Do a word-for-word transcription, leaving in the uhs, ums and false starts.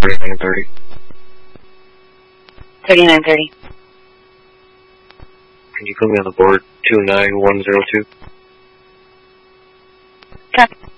thirty-nine thirty. thirty-nine thirty. Can you put me on the board two nine one zero two? Copy.